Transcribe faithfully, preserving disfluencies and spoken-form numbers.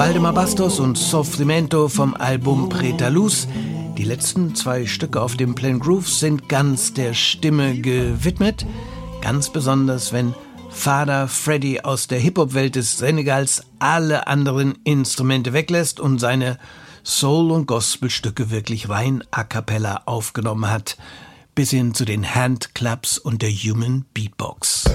Waldemar Bastos und Soffrimento vom Album Pretaluz. Die letzten zwei Stücke auf dem Plain Grooves sind ganz der Stimme gewidmet. Ganz besonders, wenn Fada Freddy aus der Hip-Hop-Welt des Senegals alle anderen Instrumente weglässt und seine Soul- und Gospelstücke wirklich rein a cappella aufgenommen hat. Bis hin zu den Handclaps und der Human Beatbox.